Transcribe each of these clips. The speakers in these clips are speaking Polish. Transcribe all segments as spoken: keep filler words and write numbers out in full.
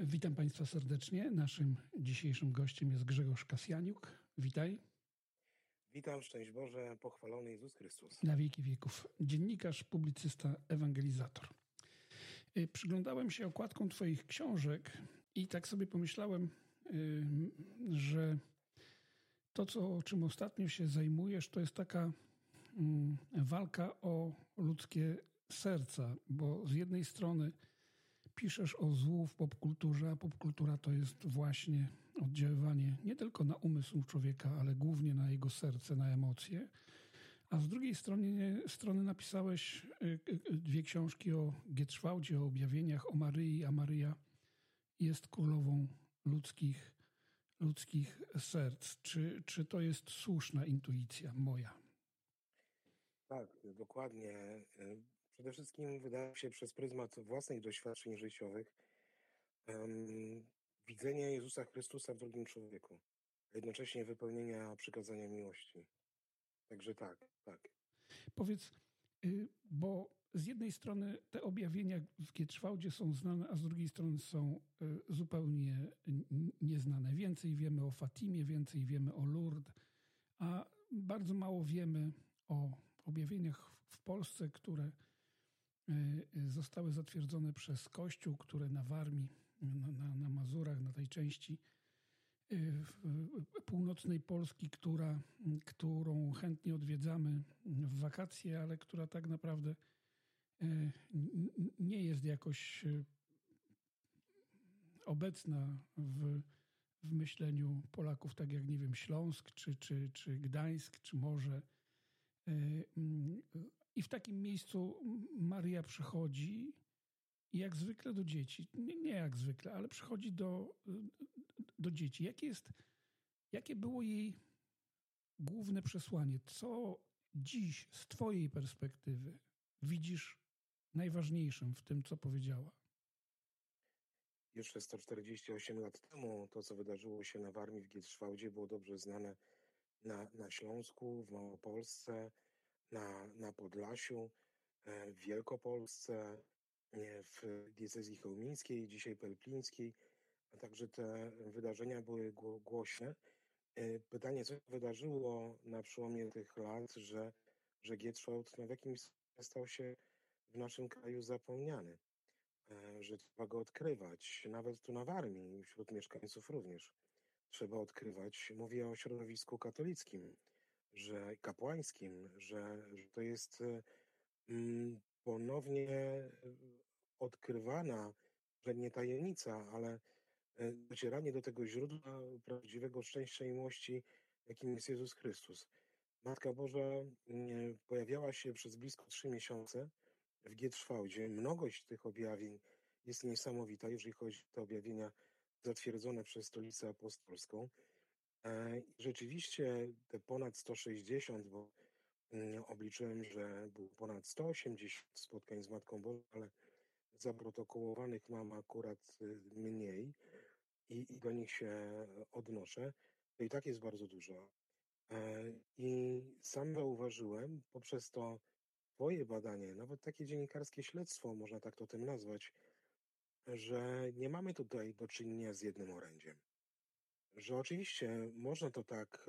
Witam Państwa serdecznie. Naszym dzisiejszym gościem jest Grzegorz Kasjaniuk. Witaj. Witam, szczęść Boże, pochwalony Jezus Chrystus. Na wieki wieków. Dziennikarz, publicysta, ewangelizator. Przyglądałem się okładkom Twoich książek i tak sobie pomyślałem, że to, co, czym ostatnio się zajmujesz, to jest taka walka o ludzkie serca, bo z jednej strony piszesz o złu w popkulturze, a popkultura to jest właśnie oddziaływanie nie tylko na umysł człowieka, ale głównie na jego serce, na emocje. A z drugiej strony, strony napisałeś dwie książki o Gietrzwałdzie, o objawieniach, o Maryi, a Maryja jest królową ludzkich, ludzkich serc. Czy, czy to jest słuszna intuicja moja? Tak, dokładnie. Przede wszystkim wydaje mi się przez pryzmat własnych doświadczeń życiowych um, widzenia Jezusa Chrystusa w drugim człowieku, a jednocześnie wypełnienia przykazania miłości. Także tak, tak. Powiedz, bo z jednej strony te objawienia w Gietrzwałdzie są znane, a z drugiej strony są zupełnie nieznane. Więcej wiemy o Fatimie, więcej wiemy o Lourdes, a bardzo mało wiemy o objawieniach w Polsce, które zostały zatwierdzone przez Kościół, które na Warmii, na, na, na Mazurach, na tej części północnej Polski, która, którą chętnie odwiedzamy w wakacje, ale która tak naprawdę nie jest jakoś obecna w, w myśleniu Polaków, tak jak, nie wiem, Śląsk, czy, czy, czy Gdańsk, czy może. I w takim miejscu Maryja przychodzi i jak zwykle do dzieci, nie, nie jak zwykle, ale przychodzi do, do dzieci. Jakie jest, jakie było jej główne przesłanie? Co dziś z twojej perspektywy widzisz najważniejszym w tym, co powiedziała? Jeszcze sto czterdzieści osiem lat temu to, co wydarzyło się na Warmii w Gietrzwałdzie, było dobrze znane na, na Śląsku, w Małopolsce, na, na Podlasiu, w Wielkopolsce, w diecezji chełmińskiej, dzisiaj pelplińskiej, a także te wydarzenia były głośne. Pytanie, co wydarzyło na przełomie tych lat, że, że Gietrzwałd no, w jakimś stał się w naszym kraju zapomniany, że trzeba go odkrywać, nawet tu na Warmii, wśród mieszkańców również trzeba odkrywać. Mówię o środowisku katolickim, że kapłańskim, że, że to jest mm, ponownie odkrywana, że nie tajemnica, ale docieranie do tego źródła prawdziwego szczęścia i miłości, jakim jest Jezus Chrystus. Matka Boża pojawiała się przez blisko trzy miesiące w Gietrzwałdzie. Mnogość tych objawień jest niesamowita, jeżeli chodzi o te objawienia zatwierdzone przez Stolicę Apostolską. Rzeczywiście te ponad sto sześćdziesiąt, bo obliczyłem, że było ponad sto osiemdziesiąt spotkań z Matką Bożą, ale zaprotokołowanych mam akurat mniej i, i do nich się odnoszę. To i tak jest bardzo dużo. I sam zauważyłem poprzez to twoje badanie, nawet takie dziennikarskie śledztwo, można tak to tym nazwać, że nie mamy tutaj do czynienia z jednym orędziem. Że oczywiście można to tak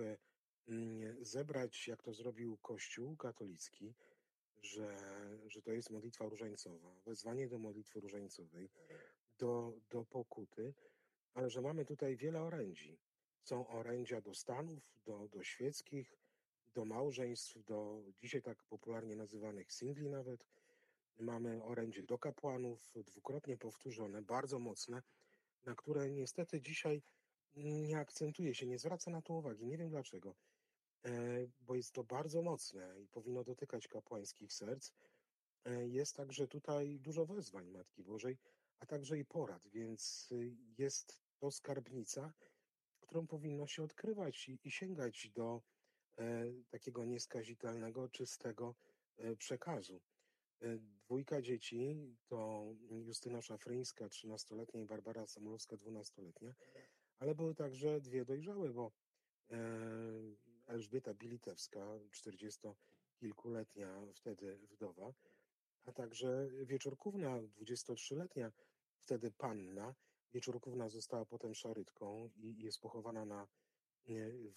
zebrać, jak to zrobił Kościół katolicki, że, że to jest modlitwa różańcowa, wezwanie do modlitwy różańcowej, do, do pokuty, ale że mamy tutaj wiele orędzi. Są orędzia do stanów, do, do świeckich, do małżeństw, do dzisiaj tak popularnie nazywanych singli nawet. Mamy orędzie do kapłanów, dwukrotnie powtórzone, bardzo mocne, na które niestety dzisiaj nie akcentuje się, nie zwraca na to uwagi. Nie wiem dlaczego, bo jest to bardzo mocne i powinno dotykać kapłańskich serc. Jest także tutaj dużo wezwań Matki Bożej, a także i porad, więc jest to skarbnica, którą powinno się odkrywać i, i sięgać do e, takiego nieskazitelnego, czystego e, przekazu. E, dwójka dzieci to Justyna Szafryńska, trzynastoletnia i Barbara Samolowska, dwunastoletnia, ale były także dwie dojrzałe, bo e, Elżbieta Bilitewska, czterdziestokilkuletnia wtedy wdowa, a także Wieczorkówna, dwudziestotrzyletnia wtedy panna, Wieczorkówna została potem szarytką i jest pochowana na, w,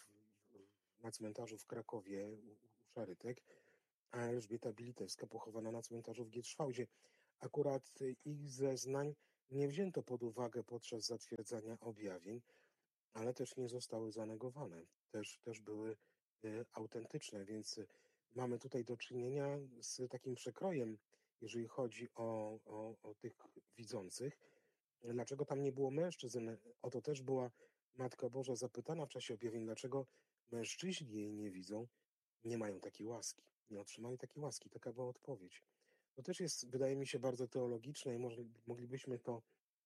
na cmentarzu w Krakowie u, u Szarytek, a Elżbieta Bilitewska pochowana na cmentarzu w Gietrzwałdzie. Akurat ich zeznań nie wzięto pod uwagę podczas zatwierdzania objawień, ale też nie zostały zanegowane. Też, też były y, autentyczne, więc mamy tutaj do czynienia z takim przekrojem, jeżeli chodzi o, o, o tych widzących. Dlaczego tam nie było mężczyzn? O to też była Matka Boża zapytana w czasie objawień, dlaczego mężczyźni jej nie widzą, nie mają takiej łaski, nie otrzymają takiej łaski. Taka była odpowiedź. To też jest, wydaje mi się, bardzo teologiczne i może, moglibyśmy to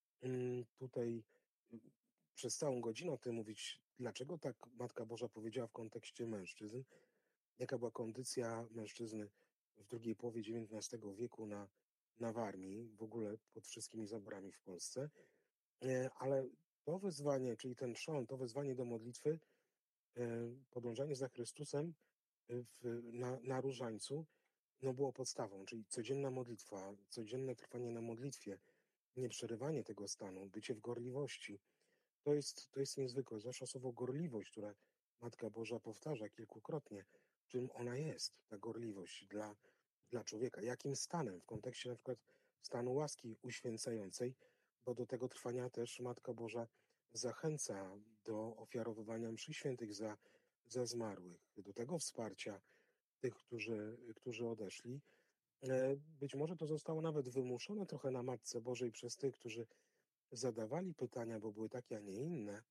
mm, tutaj mm, przez całą godzinę o tym mówić, dlaczego tak Matka Boża powiedziała w kontekście mężczyzn, jaka była kondycja mężczyzny w drugiej połowie dziewiętnastego wieku na, na Warmii, w ogóle pod wszystkimi zaborami w Polsce. E, Ale to wezwanie, czyli ten trzon, to wezwanie do modlitwy, e, podążanie za Chrystusem e, w, na, na różańcu, no było podstawą, czyli codzienna modlitwa, codzienne trwanie na modlitwie, nieprzerywanie tego stanu, bycie w gorliwości. To jest, to jest niezwykłe, zwłaszcza słowo gorliwość, które Matka Boża powtarza kilkukrotnie, czym ona jest, ta gorliwość dla, dla człowieka, jakim stanem w kontekście na przykład stanu łaski uświęcającej, bo do tego trwania też Matka Boża zachęca do ofiarowywania mszy świętych za, za zmarłych, do tego wsparcia tych, którzy, którzy odeszli. E, Być może to zostało nawet wymuszone trochę na Matce Bożej przez tych, którzy zadawali pytania, bo były takie, a nie inne,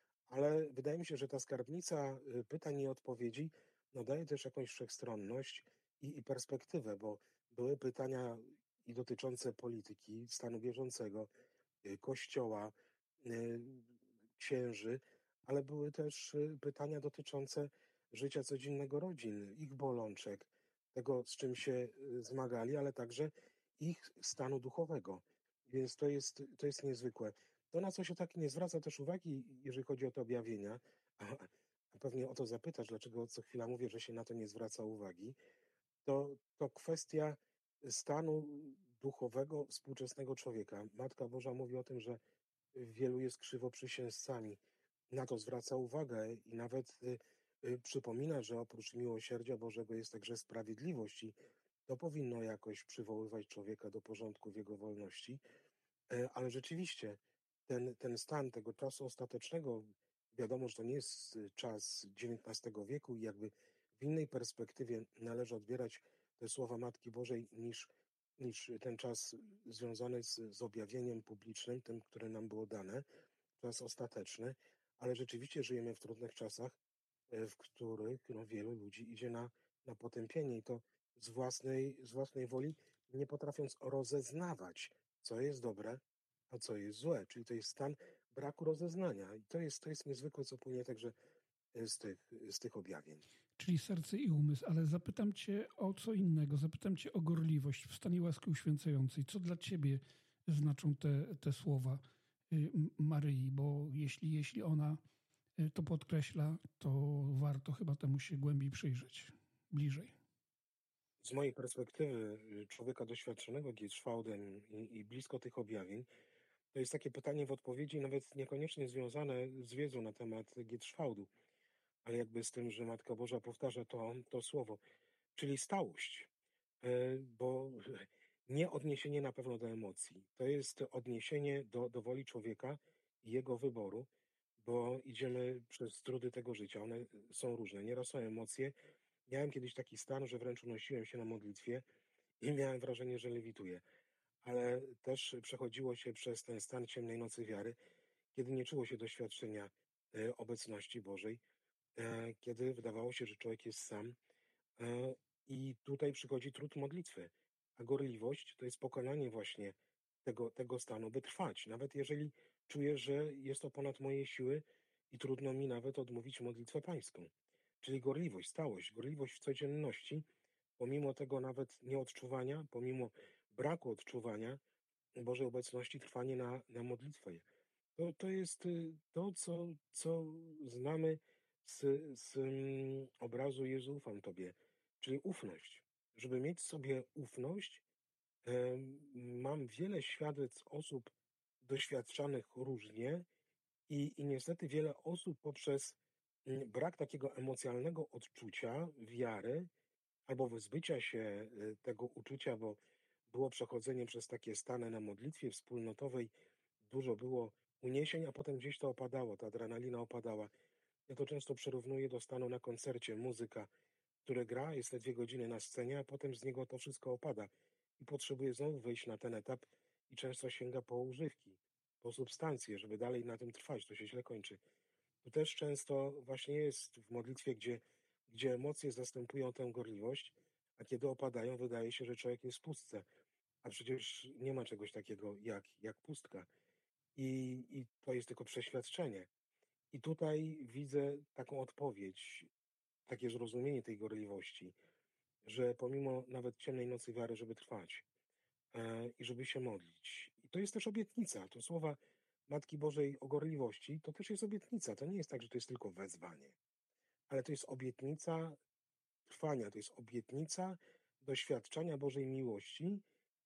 ale wydaje mi się, że ta skarbnica y, pytań i odpowiedzi no, daje też jakąś wszechstronność i, i perspektywę, bo były pytania i dotyczące polityki, stanu bieżącego, y, kościoła, y, księży, ale były też y, pytania dotyczące życia codziennego rodzin, ich bolączek, tego, z czym się y, zmagali, ale także ich stanu duchowego. Więc to jest, to jest niezwykłe. To, na co się tak nie zwraca też uwagi, jeżeli chodzi o te objawienia, a, a pewnie o to zapytasz, dlaczego co chwila mówię, że się na to nie zwraca uwagi, to, to kwestia stanu duchowego współczesnego człowieka. Matka Boża mówi o tym, że wielu jest krzywoprzysięzcami. Na to zwraca uwagę i nawet y, y, przypomina, że oprócz miłosierdzia Bożego jest także sprawiedliwość i to powinno jakoś przywoływać człowieka do porządku w jego wolności. E, Ale rzeczywiście ten, ten stan tego czasu ostatecznego, wiadomo, że to nie jest y, czas dziewiętnastego wieku i jakby w innej perspektywie należy odbierać te słowa Matki Bożej niż, niż ten czas związany z, z objawieniem publicznym, tym, które nam było dane, czas ostateczny, ale rzeczywiście żyjemy w trudnych czasach, e, w których no, wielu ludzi idzie na, na potępienie i to z własnej, z własnej woli, nie potrafiąc rozeznawać, co jest dobre, a co jest złe. Czyli to jest stan braku rozeznania. I to jest, to jest niezwykłe, co płynie także e, z tych, z tych objawień. Czyli serce i umysł, ale zapytam cię o co innego. Zapytam cię o gorliwość w stanie łaski uświęcającej. Co dla ciebie znaczą te, te słowa y, Maryi? Bo jeśli, jeśli ona y, to podkreśla, to warto chyba temu się głębiej przyjrzeć, bliżej. Z mojej perspektywy y, człowieka doświadczonego Gietrzwałdem i, i blisko tych objawień, to jest takie pytanie w odpowiedzi, nawet niekoniecznie związane z wiedzą na temat Gietrzwałdu, ale jakby z tym, że Matka Boża powtarza to, to słowo, czyli stałość, E, bo nie odniesienie na pewno do emocji. To jest odniesienie do, do woli człowieka i jego wyboru, bo idziemy przez trudy tego życia. One są różne. Nieraz są emocje. Miałem kiedyś taki stan, że wręcz unosiłem się na modlitwie i miałem wrażenie, że lewituję. Ale też przechodziło się przez ten stan ciemnej nocy wiary, kiedy nie czuło się doświadczenia e, obecności Bożej, e, kiedy wydawało się, że człowiek jest sam. E, I tutaj przychodzi trud modlitwy, a gorliwość to jest pokonanie właśnie tego, tego stanu, by trwać. Nawet jeżeli czuję, że jest to ponad moje siły i trudno mi nawet odmówić modlitwę pańską. Czyli gorliwość, stałość, gorliwość w codzienności, pomimo tego nawet nieodczuwania, pomimo braku odczuwania Bożej obecności, trwanie na, na modlitwę. To, to jest y, to, co, co znamy z, z mm, obrazu Jezu, ufam Tobie, czyli ufność. Żeby mieć sobie ufność, em, mam wiele świadectw osób doświadczanych różnie i, i niestety wiele osób poprzez mm, brak takiego emocjonalnego odczucia, wiary albo wyzbycia się y, tego uczucia, bo było przechodzenie przez takie stany na modlitwie wspólnotowej, dużo było uniesień, a potem gdzieś to opadało, ta adrenalina opadała. Ja to często przyrównuję do stanu na koncercie. Muzyka, który gra, jest te dwie godziny na scenie, a potem z niego to wszystko opada i potrzebuje znowu wyjść na ten etap i często sięga po używki, po substancje, żeby dalej na tym trwać. To się źle kończy. To też często właśnie jest w modlitwie, gdzie, gdzie emocje zastępują tę gorliwość, a kiedy opadają, wydaje się, że człowiek jest w pustce. A przecież nie ma czegoś takiego jak, jak pustka. I, I to jest tylko przeświadczenie. I tutaj widzę taką odpowiedź, takie zrozumienie tej gorliwości, że pomimo nawet ciemnej nocy wiary, żeby trwać e, i żeby się modlić. I to jest też obietnica. To słowa Matki Bożej o gorliwości to też jest obietnica. To nie jest tak, że to jest tylko wezwanie, ale to jest obietnica trwania, to jest obietnica doświadczenia Bożej miłości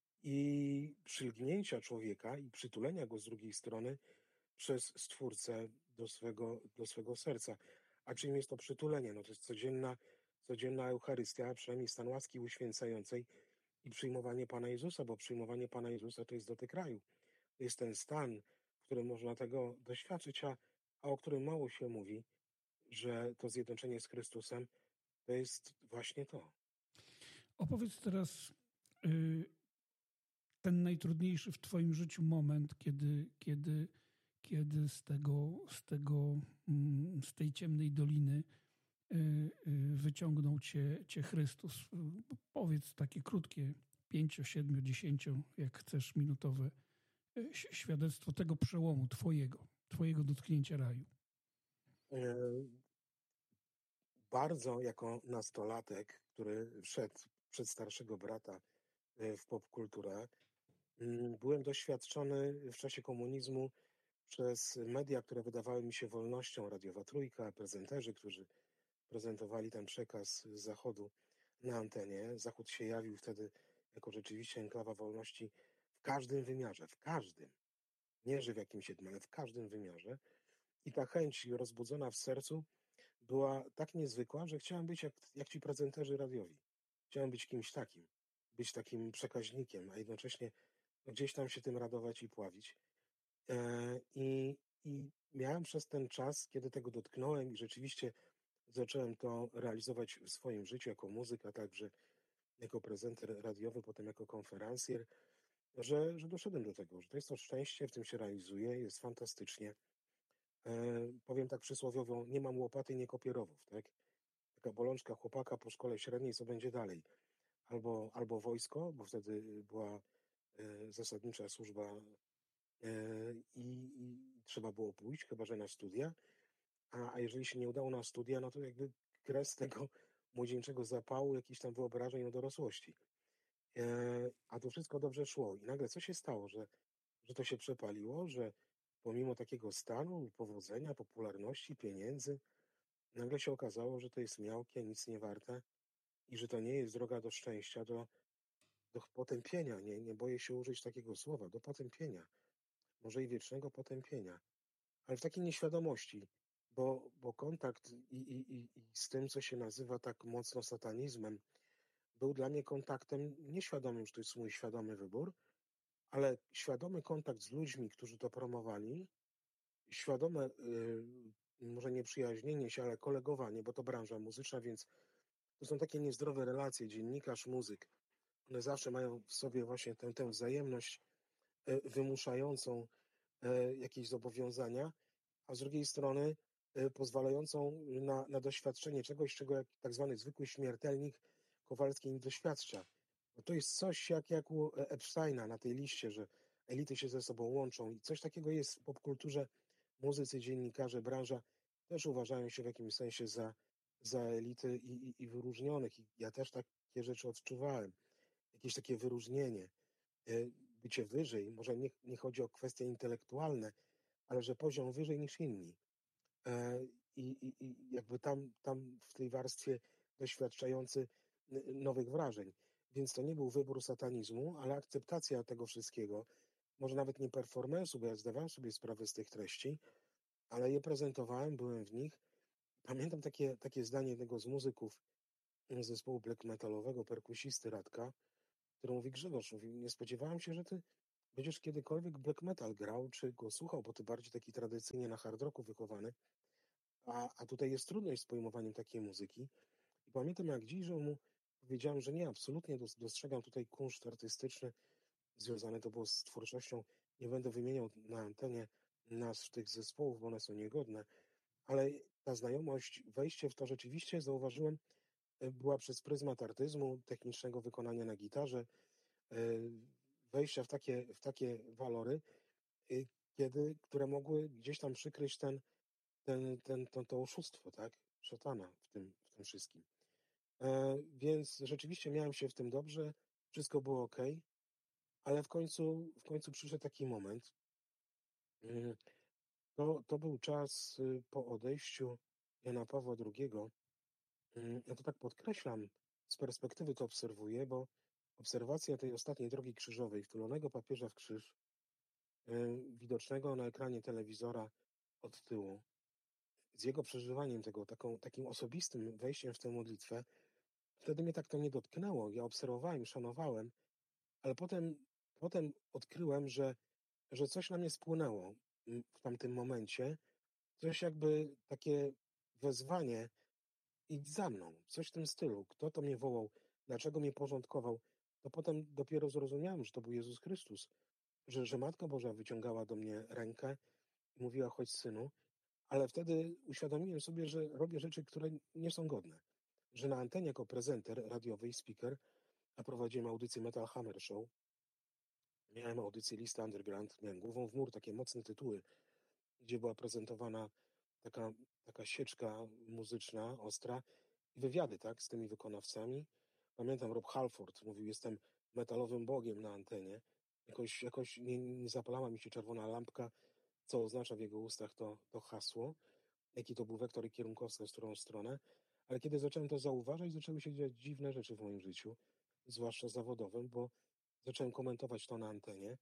i przylgnięcia człowieka i przytulenia go z drugiej strony przez Stwórcę do swego, do swego serca. A czym jest to przytulenie? No to jest codzienna, codzienna Eucharystia, przynajmniej stan łaski uświęcającej i przyjmowanie Pana Jezusa, bo przyjmowanie Pana Jezusa to jest dotyk raju. To jest ten stan, w którym można tego doświadczyć, a, a o którym mało się mówi, że to zjednoczenie z Chrystusem to jest właśnie to. Opowiedz teraz y, ten najtrudniejszy w Twoim życiu moment, kiedy, kiedy, kiedy z tego, z tego, mm, z tej ciemnej doliny y, y, wyciągnął cię, cię Chrystus. Y, Powiedz takie krótkie, pięcio, siedmiu, dziesięcio, jak chcesz, minutowe y, świadectwo tego przełomu Twojego, Twojego dotknięcia raju. E, Bardzo jako nastolatek, który wszedł przed starszego brata e, w popkulturę, mm, byłem doświadczony w czasie komunizmu przez media, które wydawały mi się wolnością, radiowa Trójka, prezenterzy, którzy prezentowali ten przekaz z Zachodu na antenie. Zachód się jawił wtedy jako rzeczywiście enklawa wolności w każdym wymiarze, w każdym. Nie, że w jakimś jednym, ale w każdym wymiarze. I ta chęć rozbudzona w sercu była tak niezwykła, że chciałem być jak, jak ci prezenterzy radiowi. Chciałem być kimś takim, być takim przekaźnikiem, a jednocześnie no, gdzieś tam się tym radować i pławić. E, i, I miałem przez ten czas, kiedy tego dotknąłem i rzeczywiście zacząłem to realizować w swoim życiu jako muzyk, a także jako prezenter radiowy, potem jako konferencjer, że, że doszedłem do tego, że to jest to szczęście, w tym się realizuję, jest fantastycznie. E, powiem tak przysłowiowo, nie mam łopaty, nie kopię rowów, tak? Taka bolączka chłopaka po szkole średniej, co będzie dalej? Albo, albo wojsko, bo wtedy była e, zasadnicza służba e, i, i trzeba było pójść, chyba że na studia. A, a jeżeli się nie udało na studia, no to jakby kres tego młodzieńczego zapału, jakichś tam wyobrażeń o dorosłości. E, a to wszystko dobrze szło. I nagle co się stało, że, że to się przepaliło, że pomimo takiego stanu, powodzenia, popularności, pieniędzy, nagle się okazało, że to jest miałkie, nic nie warte i że to nie jest droga do szczęścia, do, do potępienia. Nie, nie boję się użyć takiego słowa, do potępienia. Może i wiecznego potępienia. Ale w takiej nieświadomości, bo, bo kontakt i, i, i, i z tym, co się nazywa tak mocno satanizmem, był dla mnie kontaktem nieświadomym, że to jest mój świadomy wybór, ale świadomy kontakt z ludźmi, którzy to promowali, świadome, yy, może nie przyjaźnienie się, ale kolegowanie, bo to branża muzyczna, więc to są takie niezdrowe relacje, dziennikarz, muzyk. One zawsze mają w sobie właśnie tę, tę wzajemność yy, wymuszającą yy, jakieś zobowiązania, a z drugiej strony y, pozwalającą na, na doświadczenie czegoś, czego jak tak zwany zwykły śmiertelnik Kowalski nie doświadcza. No to jest coś jak, jak u Epsteina na tej liście, że elity się ze sobą łączą i coś takiego jest w popkulturze. Muzycy, dziennikarze, branża też uważają się w jakimś sensie za, za elity i, i, i wyróżnionych. I ja też takie rzeczy odczuwałem. Jakieś takie wyróżnienie, y, bycie wyżej. Może nie, nie chodzi o kwestie intelektualne, ale że poziom wyżej niż inni. E, I, i, i jakby tam, tam w tej warstwie doświadczający n- nowych wrażeń. Więc to nie był wybór satanizmu, ale akceptacja tego wszystkiego. może nawet nie performance'u, bo ja zdawałem sobie sprawę z tych treści, ale je prezentowałem, byłem w nich. Pamiętam takie, takie zdanie jednego z muzyków z zespołu black metalowego, perkusisty Radka, który mówi: Grzegorz, mówi, nie spodziewałem się, że ty będziesz kiedykolwiek black metal grał, czy go słuchał, bo ty bardziej taki tradycyjnie na hard rocku wychowany, a, a tutaj jest trudność z pojmowaniem takiej muzyki. I pamiętam jak dziś, że mu powiedziałem, że nie, absolutnie dos- dostrzegam tutaj kunszt artystyczny, związane to było z twórczością. Nie będę wymieniał na antenie nazw tych zespołów, bo one są niegodne, ale ta znajomość, wejście w to rzeczywiście zauważyłem, e, była przez pryzmat artyzmu, technicznego wykonania na gitarze, e, wejścia w takie, w takie walory, y, kiedy, które mogły gdzieś tam przykryć ten, ten, ten, to, to oszustwo, tak? Szatana w tym, w tym wszystkim. E, więc rzeczywiście miałem się w tym dobrze, wszystko było ok, ale w końcu, w końcu przyszedł taki moment. mm, To, to był czas y, po odejściu Jana Pawła drugiego. Mm, Ja to tak podkreślam, z perspektywy to obserwuję, bo obserwacja tej ostatniej drogi krzyżowej, wtulonego papieża w krzyż, y, widocznego na ekranie telewizora od tyłu, z jego przeżywaniem tego, taką, takim osobistym wejściem w tę modlitwę, wtedy mnie tak to nie dotknęło. Ja obserwowałem, szanowałem, ale potem, potem odkryłem, że, że coś na mnie spłynęło mm, w tamtym momencie, coś jakby takie wezwanie: idź za mną, coś w tym stylu. Kto to mnie wołał, dlaczego mnie porządkował? To potem dopiero zrozumiałem, że to był Jezus Chrystus, że, że Matka Boża wyciągała do mnie rękę i mówiła: chodź, synu. Ale wtedy uświadomiłem sobie, że robię rzeczy, które nie są godne. Że na antenie jako prezenter radiowy i speaker, a prowadziłem audycję Metal Hammer Show, miałem audycję Lista Underground, miałem Głową w mur, takie mocne tytuły, gdzie była prezentowana taka, taka sieczka muzyczna, ostra i wywiady, tak, z tymi wykonawcami. Pamiętam, Rob Halford mówił: jestem metalowym bogiem na antenie. Jakoś, jakoś nie, nie zapalała mi się czerwona lampka, co oznacza w jego ustach to, to hasło, jaki to był wektor i kierunkowskaz, w którą stronę. Ale kiedy zacząłem to zauważać, zaczęły się dziać dziwne rzeczy w moim życiu, zwłaszcza zawodowym, bo zacząłem komentować to na antenie.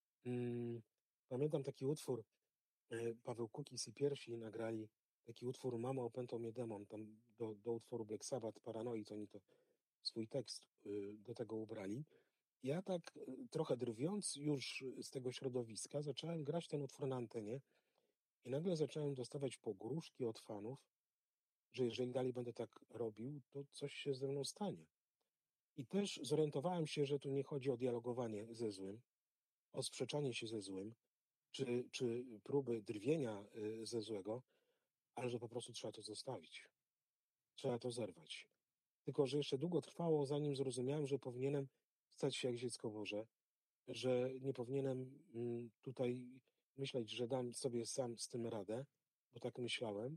Mm, Pamiętam taki utwór, e, Paweł Kukiz i Pierwsi nagrali taki utwór Mamo, opętał mnie demon, tam do, do utworu Black Sabbath, Paranoid, oni to swój tekst y, do tego ubrali. Ja tak y, trochę drwiąc już z tego środowiska, zacząłem grać ten utwór na antenie i nagle zacząłem dostawać pogróżki od fanów, że jeżeli dalej będę tak robił, to coś się ze mną stanie. I też zorientowałem się, że tu nie chodzi o dialogowanie ze złym, o sprzeczanie się ze złym, czy, czy próby drwienia y, ze złego, ale że po prostu trzeba to zostawić. Trzeba to zerwać. Tylko że jeszcze długo trwało, zanim zrozumiałem, że powinienem stać się jak dziecko Boże, że nie powinienem mm, tutaj myśleć, że dam sobie sam z tym radę, bo tak myślałem.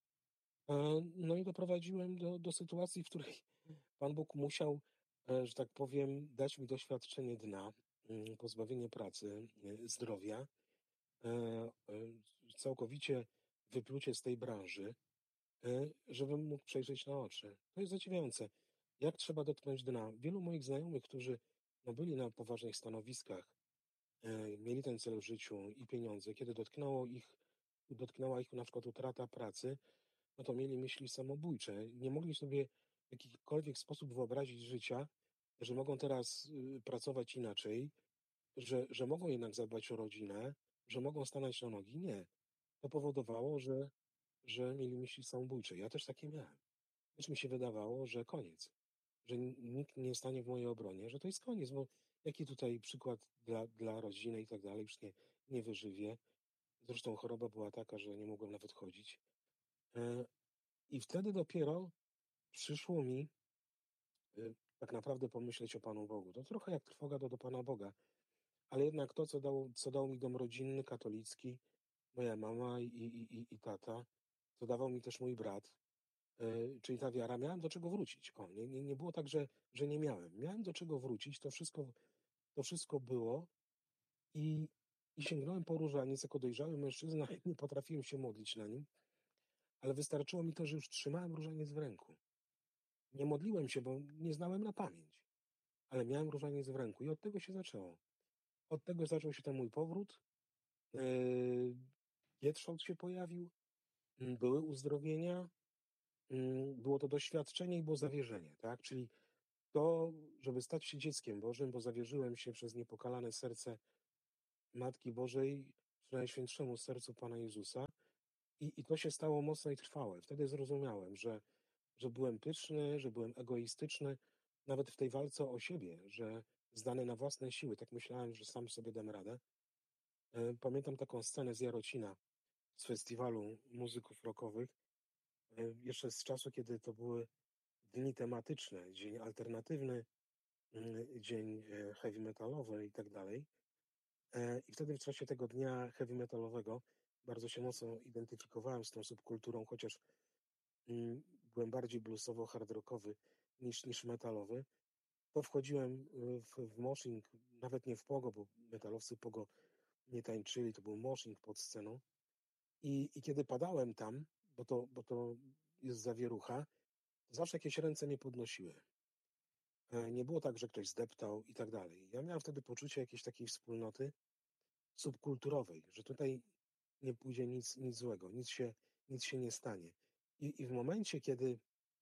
E, No i doprowadziłem do, do sytuacji, w której Pan Bóg musiał, e, że tak powiem, dać mi doświadczenie dna, mm, pozbawienie pracy, e, zdrowia, e, e, całkowicie wyplucie z tej branży, e, żebym mógł przejrzeć na oczy. To jest zadziwiające. Jak trzeba dotknąć dna? Wielu moich znajomych, którzy no, byli na poważnych stanowiskach, e, mieli ten cel w życiu i pieniądze, kiedy dotknęło ich, dotknęła ich na przykład utrata pracy, no to mieli myśli samobójcze. Nie mogli sobie w jakikolwiek sposób wyobrazić życia, że mogą teraz y, pracować inaczej, że, że mogą jednak zadbać o rodzinę, że mogą stanąć na nogi. Nie. To powodowało, że, że mieli myśli samobójcze. Ja też takie miałem. Też mi się wydawało, że koniec, że n- nikt nie stanie w mojej obronie, że to jest koniec, bo jaki tutaj przykład dla, dla rodziny i tak dalej, już nie, nie wyżywię. Zresztą choroba była taka, że nie mogłem nawet chodzić. E, I wtedy dopiero przyszło mi y, tak naprawdę pomyśleć o Panu Bogu. To trochę jak trwoga do, do Pana Boga, ale jednak to, co dał, co dał mi dom rodzinny, katolicki, moja mama i, i, i, i tata, co dawał mi też mój brat, y, czyli ta wiara, miałem do czego wrócić. O, nie, nie, nie było tak, że, że nie miałem. Miałem do czego wrócić, to wszystko, to wszystko było i, i sięgnąłem po różaniec jako dojrzały mężczyzna, nie potrafiłem się modlić na nim, ale wystarczyło mi to, że już trzymałem różaniec w ręku. Nie modliłem się, bo nie znałem na pamięć, ale miałem różaniec w ręku i od tego się zaczęło. od tego zaczął się ten mój powrót. Yy, Gietrzwałt się pojawił, mm, były uzdrowienia, mm, było to doświadczenie i było zawierzenie, tak? Czyli to, żeby stać się dzieckiem Bożym, bo zawierzyłem się przez niepokalane serce Matki Bożej, Najświętszemu Sercu Pana Jezusa i, i to się stało mocne i trwałe. Wtedy zrozumiałem, że, że byłem pyszny, że byłem egoistyczny, nawet w tej walce o siebie, że zdany na własne siły, tak myślałem, że sam sobie dam radę. E, Pamiętam taką scenę z Jarocina, z festiwalu muzyków rockowych, e, jeszcze z czasu, kiedy to były dni tematyczne, dzień alternatywny, mm, dzień e, heavy metalowy i tak dalej. E, I wtedy w czasie tego dnia heavy metalowego bardzo się mocno identyfikowałem z tą subkulturą, chociaż mm, byłem bardziej bluesowo-hard rockowy niż, niż metalowy. To wchodziłem y, w, w moshing, nawet nie w pogo, bo metalowcy pogo nie tańczyli, to był moshing pod sceną. I, i kiedy padałem tam, bo to, bo to jest zawierucha, to zawsze jakieś ręce nie podnosiły. E, Nie było tak, że ktoś zdeptał i tak dalej. Ja miałem wtedy poczucie jakiejś takiej wspólnoty subkulturowej, że tutaj nie pójdzie nic, nic złego, nic się, nic się nie stanie. I, I w momencie, kiedy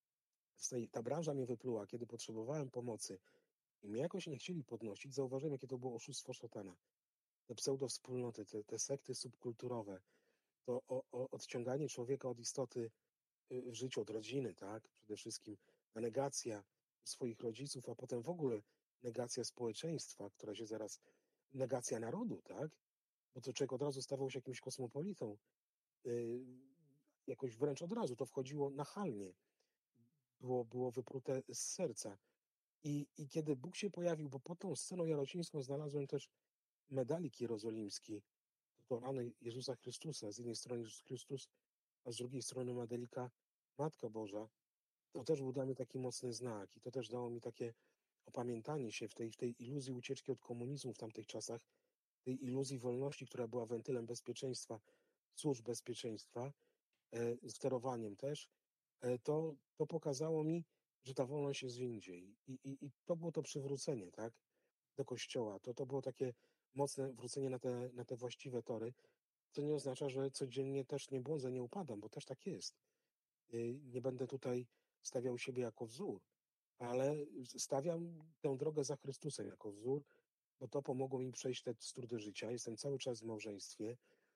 z tej, ta branża mnie wypluła, kiedy potrzebowałem pomocy i mnie jakoś nie chcieli podnosić, zauważyłem, jakie to było oszustwo szatana. Te pseudowspólnoty, te, te sekty subkulturowe, to o, o, odciąganie człowieka od istoty y, w życiu, od rodziny, tak? Przede wszystkim ta negacja swoich rodziców, a potem w ogóle negacja społeczeństwa, która się zaraz, negacja narodu, tak? Bo to człowiek od razu stawał się jakimś kosmopolitą. Yy, jakoś wręcz od razu to wchodziło nachalnie. Było, było wyprute z serca. I, I kiedy Bóg się pojawił, bo pod tą sceną jarocińską znalazłem też medalik jerozolimski, to rany Jezusa Chrystusa. Z jednej strony Jezus Chrystus, a z drugiej strony medalika Matka Boża. To też był dla mnie taki mocny znak i to też dało mi takie opamiętanie się w tej, w tej iluzji ucieczki od komunizmu w tamtych czasach, tej iluzji wolności, która była wentylem bezpieczeństwa, służb bezpieczeństwa, e, sterowaniem też, e, to, to pokazało mi, że ta wolność jest gdzie indziej. I, i, I to było to przywrócenie, tak, do Kościoła. To, to było takie mocne wrócenie na te, na te właściwe tory, co nie oznacza, że codziennie też nie błądzę, nie upadam, bo też tak jest. Y, Nie będę tutaj stawiał siebie jako wzór, ale stawiam tę drogę za Chrystusem jako wzór, bo to pomogło mi przejść te strudy życia. Jestem cały czas w małżeństwie.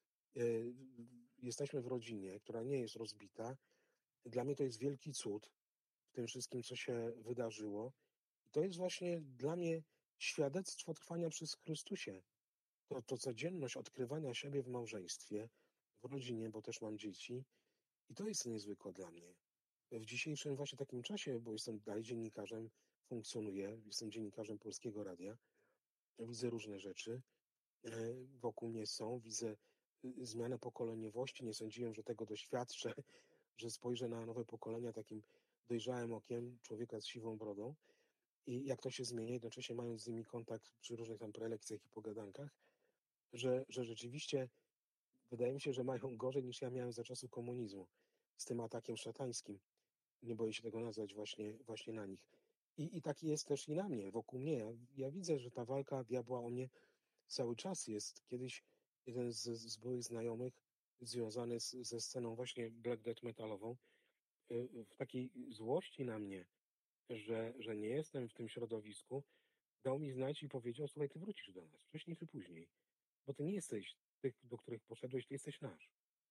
Y, Jesteśmy w rodzinie, która nie jest rozbita. Dla mnie to jest wielki cud w tym wszystkim, co się wydarzyło. I to jest właśnie dla mnie świadectwo trwania przez Chrystusie. To, to codzienność odkrywania siebie w małżeństwie, w rodzinie, bo też mam dzieci. I to jest niezwykłe dla mnie. W dzisiejszym właśnie takim czasie, bo jestem dalej dziennikarzem, funkcjonuję, jestem dziennikarzem Polskiego Radia, widzę różne rzeczy, e, wokół mnie są, widzę y, zmianę pokoleniowości, nie sądziłem, że tego doświadczę, że spojrzę na nowe pokolenia takim dojrzałym okiem człowieka z siwą brodą i jak to się zmienia, jednocześnie mając z nimi kontakt przy różnych tam prelekcjach i pogadankach, że, że rzeczywiście wydaje mi się, że mają gorzej niż ja miałem za czasów komunizmu z tym atakiem szatańskim. Nie boję się tego nazwać właśnie, właśnie na nich. I, I taki jest też i na mnie, wokół mnie. Ja, ja widzę, że ta walka diabła o mnie cały czas jest. Kiedyś jeden z, z byłych znajomych związany z, ze sceną właśnie black death metalową y, w takiej złości na mnie, że, że nie jestem w tym środowisku, dał mi znać i powiedział: słuchaj, ty wrócisz do nas, wcześniej czy później, bo ty nie jesteś tych, do których poszedłeś, ty jesteś nasz.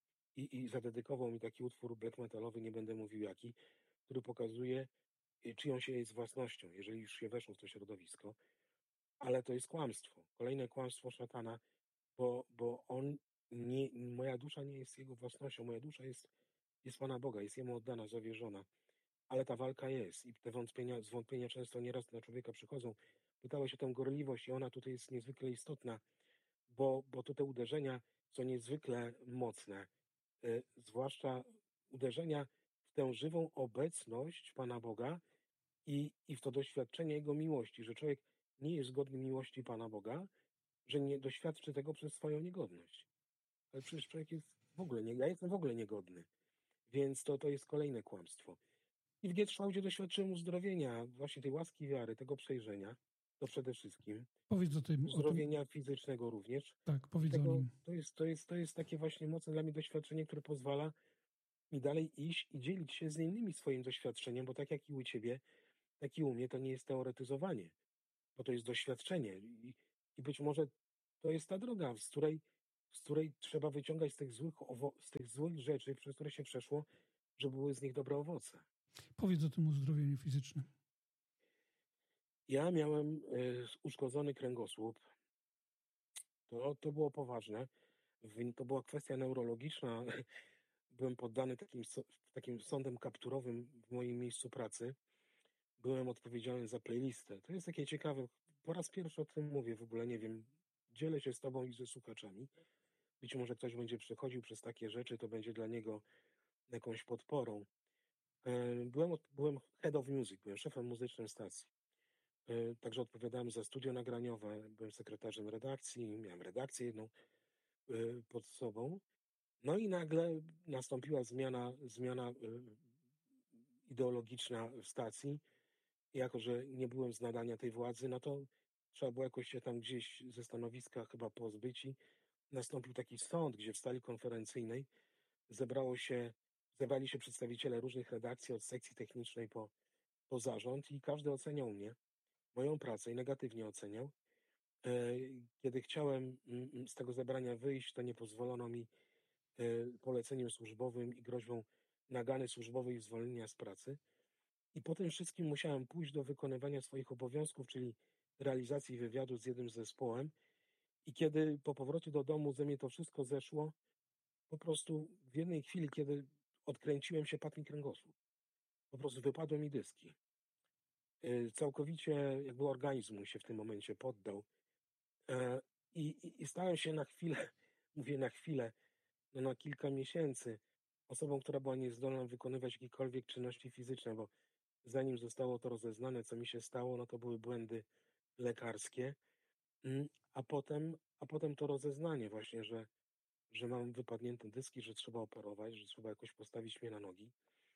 I, i zadedykował mi taki utwór black metalowy, nie będę mówił jaki, który pokazuje, y, czyją się jest własnością, jeżeli już się weszło w to środowisko, ale to jest kłamstwo. Kolejne kłamstwo szatana, bo, bo on nie, moja dusza nie jest jego własnością, moja dusza jest, jest Pana Boga, jest jemu oddana, zawierzona. Ale ta walka jest i te wątpienia, zwątpienia często nieraz na człowieka przychodzą. Pytałeś o tę gorliwość i ona tutaj jest niezwykle istotna, bo, bo tu te uderzenia są niezwykle mocne, y, zwłaszcza uderzenia w tę żywą obecność Pana Boga, i, i w to doświadczenie Jego miłości, że człowiek nie jest godny miłości Pana Boga, że nie doświadczy tego przez swoją niegodność. Ale przecież człowiek jest w ogóle nie, ja jestem w ogóle niegodny. Więc to, to jest kolejne kłamstwo. I w Gietrzwałdzie doświadczyłem uzdrowienia, właśnie tej łaski wiary, tego przejrzenia. to przede wszystkim, Powiedz o tym, o tym. uzdrowienia fizycznego również. Tak, powiedz o Tego, nim. to, jest, to, jest, to jest takie właśnie mocne dla mnie doświadczenie, które pozwala mi dalej iść i dzielić się z innymi swoim doświadczeniem, bo tak jak i u ciebie, tak i u mnie to nie jest teoretyzowanie, bo to jest doświadczenie i, i być może to jest ta droga, z której, z której trzeba wyciągać z tych złych, owo- z tych złych rzeczy, przez które się przeszło, żeby były z nich dobre owoce. Powiedz o tym uzdrowieniu fizycznym. Ja miałem y, uszkodzony kręgosłup. To, to było poważne. Wy- To była kwestia neurologiczna. Byłem poddany takim, so- takim sądem kapturowym w moim miejscu pracy. Byłem odpowiedzialny za playlistę. To jest takie ciekawe. Po raz pierwszy o tym mówię, w ogóle nie wiem. Dzielę się z tobą i ze słuchaczami. Być może ktoś będzie przechodził przez takie rzeczy, to będzie dla niego jakąś podporą. E, Byłem, od- byłem head of music, byłem szefem muzycznym stacji. E, Także odpowiadałem za studio nagraniowe, byłem sekretarzem redakcji, miałem redakcję jedną e, pod sobą. No i nagle nastąpiła zmiana, zmiana e, ideologiczna w stacji. Jako że nie byłem z nadania tej władzy, no to trzeba było jakoś się tam gdzieś ze stanowiska chyba pozbyć i nastąpił taki sąd, gdzie w sali konferencyjnej zebrało się, zebrali się przedstawiciele różnych redakcji, od sekcji technicznej po, po zarząd i każdy oceniał mnie, moją pracę i negatywnie oceniał. E, Kiedy chciałem mm, mm, z tego zebrania wyjść, to nie pozwolono mi e, poleceniem służbowym i groźbą nagany służbowej i zwolnienia z pracy. I po tym wszystkim musiałem pójść do wykonywania swoich obowiązków, czyli realizacji wywiadu z jednym zespołem. I kiedy po powrocie do domu ze mnie to wszystko zeszło, po prostu w jednej chwili, kiedy odkręciłem się, padł mi kręgosłup. Po prostu wypadły mi dyski. Yy, Całkowicie jakby organizm mój się w tym momencie poddał. E, I, i, I stałem się na chwilę, mówię na chwilę, no na kilka miesięcy osobą, która była niezdolna wykonywać jakiekolwiek czynności fizyczne, bo zanim zostało to rozeznane, co mi się stało, no to były błędy lekarskie, Mm, a potem, a potem to rozeznanie właśnie, że, że mam wypadnięte dyski, że trzeba operować, że trzeba jakoś postawić mnie na nogi.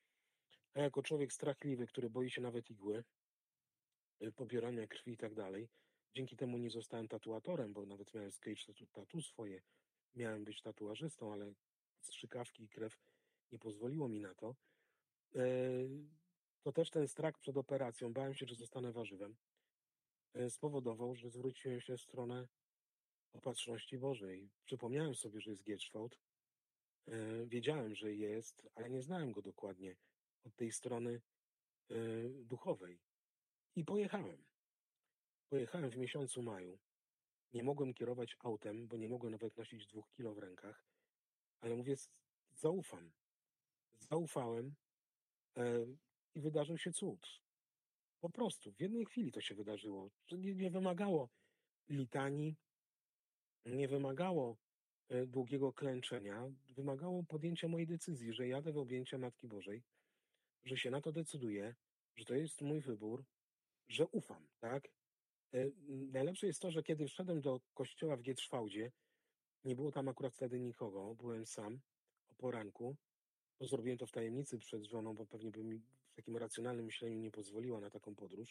A jako człowiek strachliwy, który boi się nawet igły, y, pobierania krwi i tak dalej, dzięki temu nie zostałem tatuatorem, bo nawet miałem skate tatu, tatu swoje, miałem być tatuażystą, ale strzykawki i krew nie pozwoliło mi na to. E, To też ten strach przed operacją, bałem się, że zostanę warzywem, e, spowodował, że zwróciłem się w stronę Opatrzności Bożej. Przypomniałem sobie, że jest Gierszwałd. E, Wiedziałem, że jest, ale nie znałem go dokładnie od tej strony e, duchowej. I pojechałem. Pojechałem w miesiącu maju. Nie mogłem kierować autem, bo nie mogłem nawet nosić dwóch kilo w rękach, ale mówię, "Z- zaufam. Zaufałem e, i wydarzył się cud. Po prostu, w jednej chwili to się wydarzyło. To nie, nie wymagało litanii, nie wymagało e, długiego klęczenia, wymagało podjęcia mojej decyzji, że jadę w objęcia Matki Bożej, że się na to decyduję, że to jest mój wybór, że ufam, tak? E, m, Najlepsze jest to, że kiedy wszedłem do kościoła w Gietrzwałdzie, nie było tam akurat wtedy nikogo, byłem sam o poranku, bo zrobiłem to w tajemnicy przed żoną, bo pewnie by mi w takim racjonalnym myśleniu nie pozwoliła na taką podróż,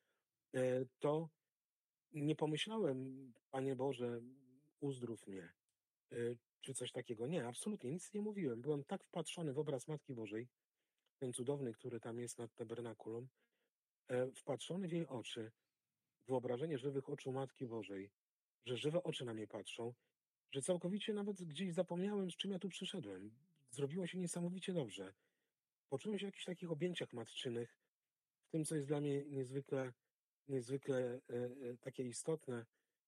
e, to nie pomyślałem, Panie Boże, uzdrów mnie, y, czy coś takiego. Nie, absolutnie, nic nie mówiłem. Byłem tak wpatrzony w obraz Matki Bożej, ten cudowny, który tam jest nad tabernakulum, e, wpatrzony w jej oczy, wyobrażenie żywych oczu Matki Bożej, że żywe oczy na mnie patrzą, że całkowicie nawet gdzieś zapomniałem, z czym ja tu przyszedłem. Zrobiło się niesamowicie dobrze. Poczułem się w jakichś takich objęciach matczynych, w tym, co jest dla mnie niezwykle, niezwykle e, e, takie istotne,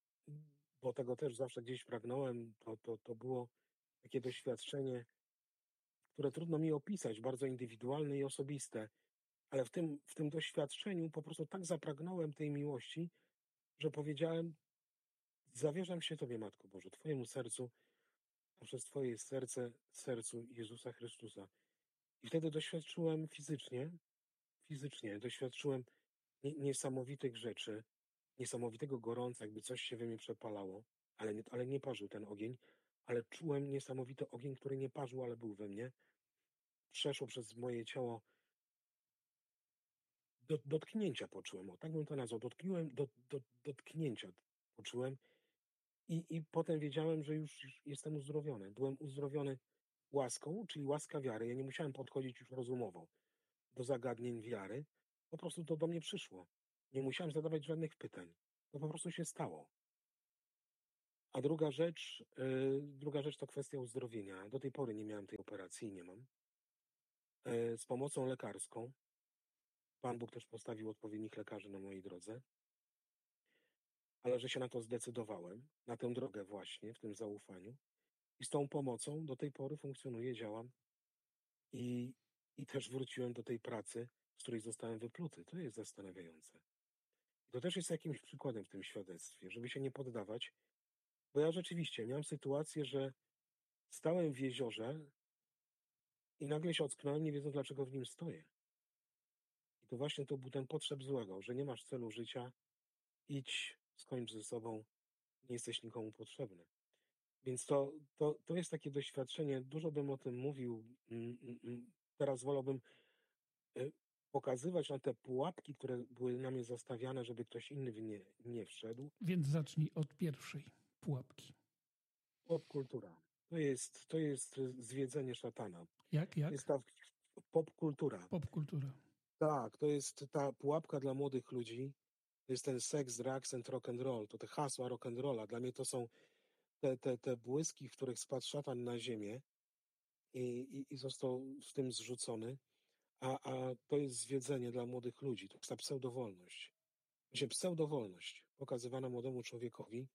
bo tego też zawsze gdzieś pragnąłem. To, to, to było takie doświadczenie, które trudno mi opisać, bardzo indywidualne i osobiste, ale w tym, w tym doświadczeniu po prostu tak zapragnąłem tej miłości, że powiedziałem: zawierzam się Tobie, Matko Boże, Twojemu sercu, a przez Twoje serce, sercu Jezusa Chrystusa. I wtedy doświadczyłem fizycznie, fizycznie, doświadczyłem nie- niesamowitych rzeczy, niesamowitego gorąca, jakby coś się we mnie przepalało, ale nie, ale nie parzył ten ogień, ale czułem niesamowity ogień, który nie parzył, ale był we mnie. Przeszło przez moje ciało do, dotknięcia poczułem, o tak bym to nazwał, dotknąłem, do, do, dotknięcia poczułem i, i potem wiedziałem, że już jestem uzdrowiony. Byłem uzdrowiony łaską, czyli łaska wiary. Ja nie musiałem podchodzić już rozumowo do zagadnień wiary, po prostu to do mnie przyszło. Nie musiałem zadawać żadnych pytań. To po prostu się stało. A druga rzecz, yy, druga rzecz to kwestia uzdrowienia. Do tej pory nie miałem tej operacji, nie mam. Yy, z pomocą lekarską. Pan Bóg też postawił odpowiednich lekarzy na mojej drodze. Ale że się na to zdecydowałem, na tę drogę właśnie, w tym zaufaniu. I z tą pomocą do tej pory funkcjonuję, działam i, i też wróciłem do tej pracy, z której zostałem wypluty. To jest zastanawiające. I to też jest jakimś przykładem w tym świadectwie, żeby się nie poddawać, bo ja rzeczywiście miałem sytuację, że stałem w jeziorze i nagle się ocknąłem, nie wiedząc, dlaczego w nim stoję. I to właśnie to był ten potrzeb złego, że nie masz celu życia, idź, skończ ze sobą, nie jesteś nikomu potrzebny. Więc to, to, to jest takie doświadczenie, dużo bym o tym mówił. mm, mm, mm. Teraz wolałbym y, pokazywać na te pułapki, które były na mnie zastawiane, żeby ktoś inny w nie nie wszedł. Więc zacznij od pierwszej pułapki. Popkultura. To jest, to jest zwiedzenie szatana. Jak, To jest jak? ta popkultura. Popkultura. Tak, to jest ta pułapka dla młodych ludzi. To jest ten seks, drugs and rock and roll. To te hasła rock and rolla. Dla mnie to są te, te, te błyski, w których spadł szatan na ziemię i, i, i został w tym zrzucony. A, a to jest zwiedzenie dla młodych ludzi. To jest ta pseudowolność. Właśnie pseudowolność pokazywana młodemu człowiekowi.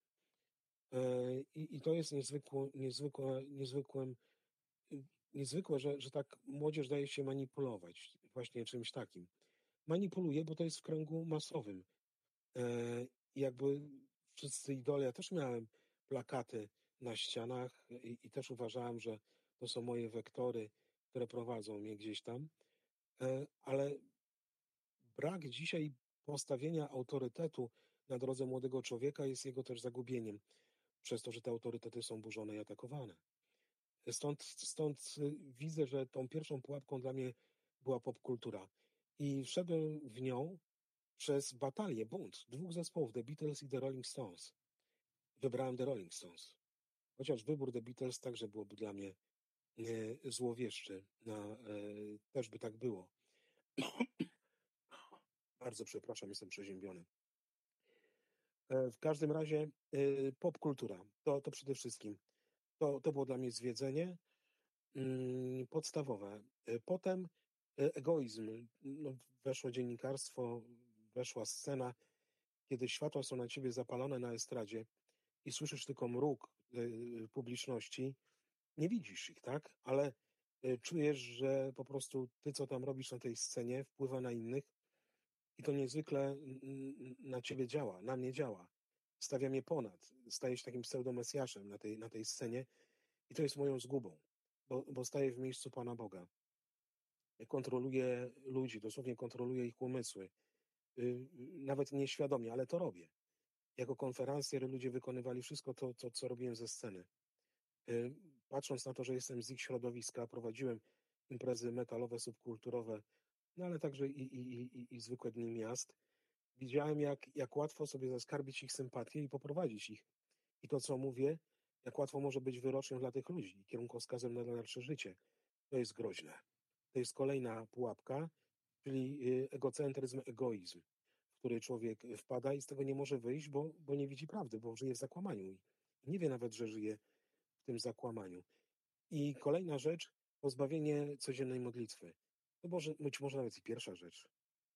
E, I, i to jest niezwykłe, niezwykłe, niezwykłym, y, niezwykłe, że, że tak młodzież daje się manipulować właśnie czymś takim. Manipuluje, bo to jest w kręgu masowym. E, i jakby wszyscy idole, ja też miałem plakaty na ścianach i, i też uważałem, że to są moje wektory, które prowadzą mnie gdzieś tam. E, ale brak dzisiaj postawienia autorytetu na drodze młodego człowieka jest jego też zagubieniem, przez to, że te autorytety są burzone i atakowane. Stąd, stąd y, widzę, że tą pierwszą pułapką dla mnie była popkultura. I wszedłem w nią przez batalię, bunt dwóch zespołów, The Beatles i The Rolling Stones. Wybrałem The Rolling Stones. Chociaż wybór The Beatles także byłoby dla mnie e, złowieszczy. No, e, też by tak było. Bardzo przepraszam, jestem przeziębiony. E, w każdym razie e, popkultura. To, to przede wszystkim. To, to było dla mnie zwiedzenie mm, podstawowe. E, Potem e, egoizm. No, weszło dziennikarstwo, weszła scena, kiedy światła są na ciebie zapalone na estradzie i słyszysz tylko mruk y, publiczności, nie widzisz ich, tak? Ale y, czujesz, że po prostu ty, co tam robisz na tej scenie, wpływa na innych i to niezwykle mm, na ciebie działa, na mnie działa. Stawia mnie ponad. Staję się takim pseudomesjaszem na tej, na tej scenie i to jest moją zgubą, bo, bo staję w miejscu Pana Boga. Kontroluję ludzi, dosłownie kontroluję ich umysły. Y, Nawet nieświadomie, ale to robię. Jako konferencjer ludzie wykonywali wszystko to, to, co robiłem ze sceny. Y, Patrząc na to, że jestem z ich środowiska, prowadziłem imprezy metalowe, subkulturowe, no ale także i, i, i, i, i zwykłe dni miast, widziałem, jak, jak łatwo sobie zaskarbić ich sympatię i poprowadzić ich. I to, co mówię, jak łatwo może być wyrocznią dla tych ludzi, kierunkowskazem na dalsze życie. To jest groźne. To jest kolejna pułapka, czyli y, egocentryzm, egoizm, w który człowiek wpada i z tego nie może wyjść, bo, bo nie widzi prawdy, bo żyje w zakłamaniu i nie wie nawet, że żyje w tym zakłamaniu. I kolejna rzecz, pozbawienie codziennej modlitwy. To może być może nawet i pierwsza rzecz,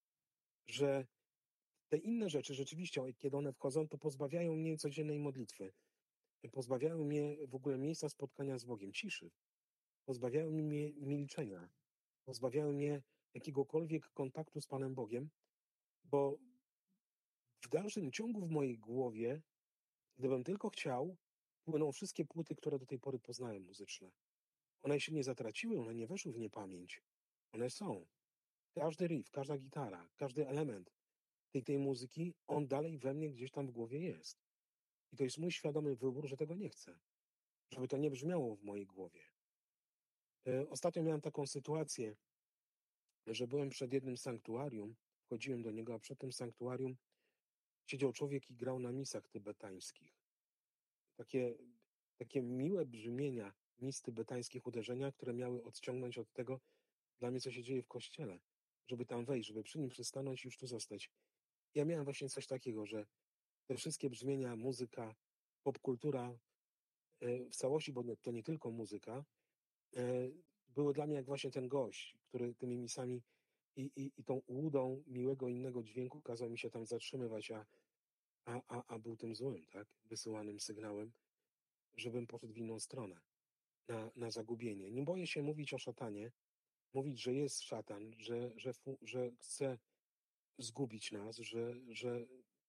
że te inne rzeczy rzeczywiście, kiedy one wchodzą, to pozbawiają mnie codziennej modlitwy. Pozbawiają mnie w ogóle miejsca spotkania z Bogiem, ciszy. Pozbawiają mnie milczenia. Pozbawiają mnie jakiegokolwiek kontaktu z Panem Bogiem, bo w dalszym ciągu w mojej głowie, gdybym tylko chciał, płyną wszystkie płyty, które do tej pory poznałem muzyczne. One się nie zatraciły, one nie weszły w niepamięć. One są. Każdy riff, każda gitara, każdy element tej, tej muzyki, on dalej we mnie gdzieś tam w głowie jest. I to jest mój świadomy wybór, że tego nie chcę. Żeby to nie brzmiało w mojej głowie. E, Ostatnio miałem taką sytuację, że byłem przed jednym sanktuarium wchodziłem do niego, a przed tym sanktuarium siedział człowiek i grał na misach tybetańskich. Takie, takie miłe brzmienia mis tybetańskich, uderzenia, które miały odciągnąć od tego dla mnie, co się dzieje w kościele, żeby tam wejść, żeby przy nim przystanąć i już tu zostać. Ja miałem właśnie coś takiego, że te wszystkie brzmienia, muzyka, popkultura e, w całości, bo nie- to nie tylko muzyka, e, były dla mnie jak właśnie ten gość, który tymi misami i, i, i tą łudą miłego innego dźwięku kazał mi się tam zatrzymywać, a, a, a, a był tym złym, tak? Wysyłanym sygnałem, żebym poszedł w inną stronę, na, na zagubienie. Nie boję się mówić o szatanie, mówić, że jest szatan, że, że, fu, że chce zgubić nas, że, że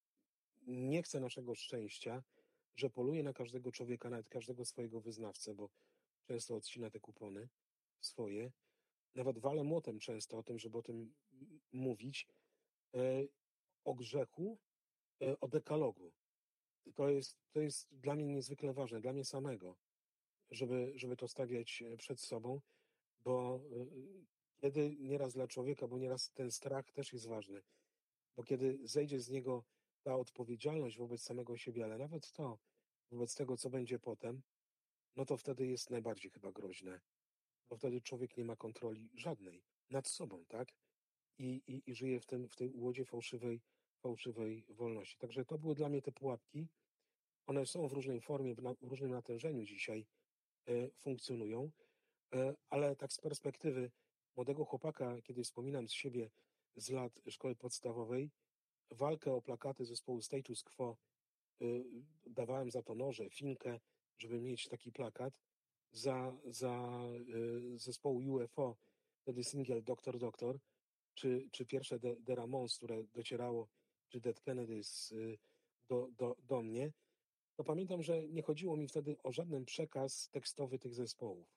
nie chce naszego szczęścia, że poluje na każdego człowieka, nawet każdego swojego wyznawcę, bo często odcina te kupony swoje. Nawet walę młotem często o tym, żeby o tym m- mówić, e, o grzechu, e, o dekalogu. To jest, to jest dla mnie niezwykle ważne, dla mnie samego, żeby, żeby to stawiać e, przed sobą, bo e, kiedy nieraz dla człowieka, bo nieraz ten strach też jest ważny, bo kiedy zejdzie z niego ta odpowiedzialność wobec samego siebie, ale nawet to, wobec tego, co będzie potem, no to wtedy jest najbardziej chyba groźne, bo wtedy człowiek nie ma kontroli żadnej nad sobą, tak? I, i, i żyje w, tym, w tej łodzie fałszywej, fałszywej wolności. Także to były dla mnie te pułapki. One są w różnej formie, w, na, w różnym natężeniu dzisiaj e, funkcjonują, e, ale tak z perspektywy młodego chłopaka, kiedy wspominam z siebie z lat szkoły podstawowej, walkę o plakaty zespołu Status Quo, y, dawałem za to noże, finkę, żeby mieć taki plakat. Za, za y, zespołu U F O, wtedy singiel Doktor Doktor, czy, czy pierwsze The, The Ramones, które docierało, czy Dead Kennedys y, do, do, do mnie, to pamiętam, że nie chodziło mi wtedy o żaden przekaz tekstowy tych zespołów,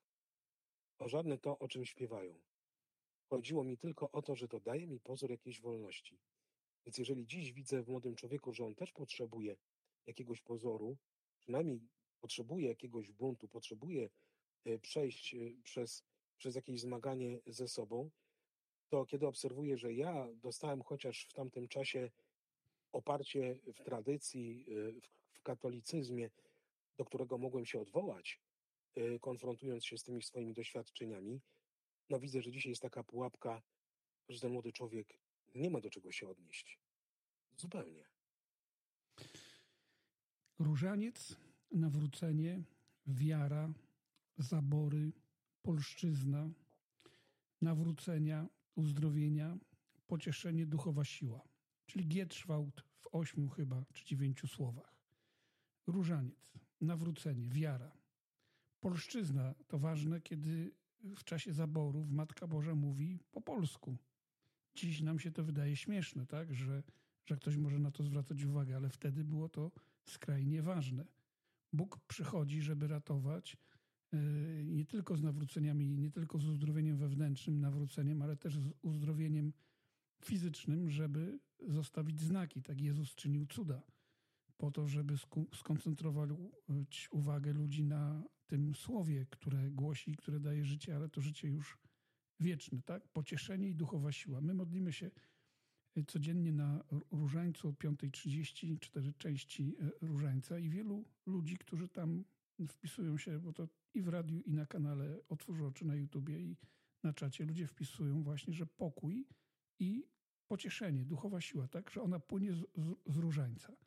o żadne to, o czym śpiewają. Chodziło mi tylko o to, że to daje mi pozór jakiejś wolności. Więc jeżeli dziś widzę w młodym człowieku, że on też potrzebuje jakiegoś pozoru, przynajmniej potrzebuje jakiegoś buntu, potrzebuje e, przejść e, przez, przez jakieś zmaganie ze sobą, to kiedy obserwuję, że ja dostałem chociaż w tamtym czasie oparcie w tradycji, e, w, w katolicyzmie, do którego mogłem się odwołać, e, konfrontując się z tymi swoimi doświadczeniami, no widzę, że dzisiaj jest taka pułapka, że ten młody człowiek nie ma do czego się odnieść. Zupełnie. Różaniec, nawrócenie, wiara, zabory, polszczyzna, nawrócenia, uzdrowienia, pocieszenie, duchowa siła. Czyli Gietrzwałt w ośmiu chyba, czy dziewięciu słowach. Różaniec, nawrócenie, wiara. Polszczyzna to ważne, kiedy w czasie zaborów Matka Boża mówi po polsku. Dziś nam się to wydaje śmieszne, tak, że, że ktoś może na to zwracać uwagę, ale wtedy było to skrajnie ważne. Bóg przychodzi, żeby ratować yy, nie tylko z nawróceniami, nie tylko z uzdrowieniem wewnętrznym, nawróceniem, ale też z uzdrowieniem fizycznym, żeby zostawić znaki. Tak Jezus czynił cuda po to, żeby skoncentrować uwagę ludzi na tym słowie, które głosi, które daje życie, ale to życie już wieczne, tak? Pocieszenie i duchowa siła. My modlimy się codziennie na Różańcu o piąta trzydzieści, cztery części Różańca i wielu ludzi, którzy tam wpisują się, bo to i w radiu, i na kanale Otwórz Oczy na YouTubie i na czacie ludzie wpisują właśnie, że pokój i pocieszenie, duchowa siła, tak? Że ona płynie z, z, z Różańca.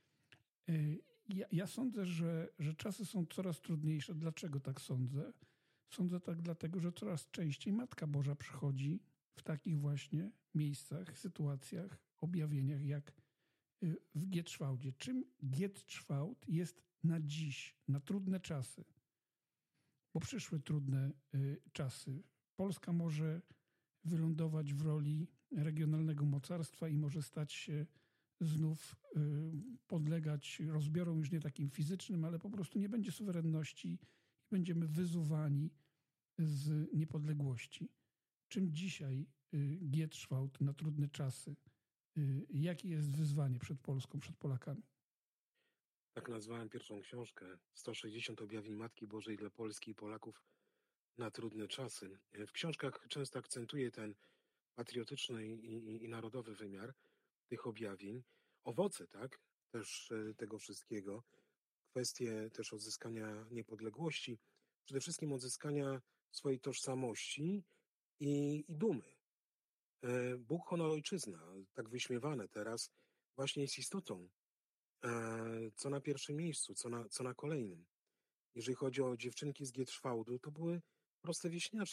Ja, ja sądzę, że, że czasy są coraz trudniejsze. Dlaczego tak sądzę? Sądzę tak dlatego, że coraz częściej Matka Boża przychodzi w takich właśnie miejscach, sytuacjach, objawieniach jak w Gietrzwałdzie. Czym Gietrzwałd jest na dziś, na trudne czasy? Bo przyszły trudne czasy. Polska może wylądować w roli regionalnego mocarstwa i może stać się znów podlegać rozbiorom już nie takim fizycznym, ale po prostu nie będzie suwerenności i będziemy wyzuwani z niepodległości. Czym dzisiaj Gietrzwałd na trudne czasy? Jakie jest wyzwanie przed Polską, przed Polakami? Tak nazwałem pierwszą książkę, sto sześćdziesiąt objawień Matki Bożej dla Polski i Polaków na trudne czasy. W książkach często akcentuję ten patriotyczny i, i, i narodowy wymiar tych objawień, owoce, tak, też e, tego wszystkiego, kwestie też odzyskania niepodległości, przede wszystkim odzyskania swojej tożsamości i, i dumy. E, Bóg, honor, ojczyzna, tak wyśmiewane teraz, właśnie jest istotą, e, co na pierwszym miejscu, co na, co na kolejnym. Jeżeli chodzi o dziewczynki z Gietrzwałdu, to były proste wieśniaczki.